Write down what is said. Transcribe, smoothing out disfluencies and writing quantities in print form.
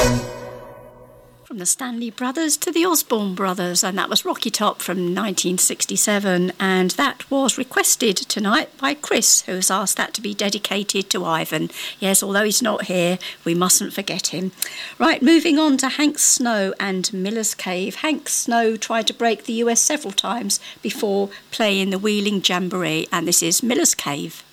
From the Stanley Brothers to the Osborne Brothers, and that was Rocky Top from 1967, and that was requested tonight by Chris, who has asked that to be dedicated to Ivan. Yes, although he's not here, we mustn't forget him. Right, moving on to Hank Snow and Miller's Cave. Hank Snow tried to break the US several times before playing the Wheeling Jamboree, and this is Miller's Cave.